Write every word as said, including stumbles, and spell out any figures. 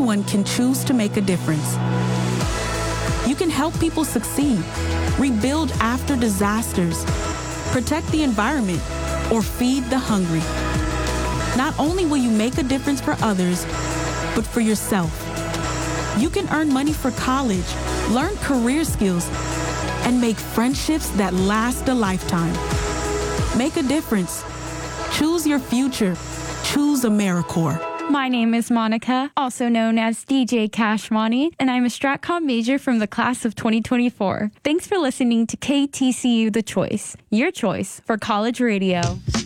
everyone can choose to make a difference. You can help people succeed, rebuild after disasters, protect the environment, or feed the hungry. Not only will you make a difference for others, but for yourself. You can earn money for college, learn career skills, and make friendships that last a lifetime. Make a difference. Choose your future. Choose AmeriCorps. My name is Monica, also known as D J Cashmoney, and I'm a StratCom major from the class of twenty twenty-four. Thanks for listening to K T C U The Choice, your choice for college radio.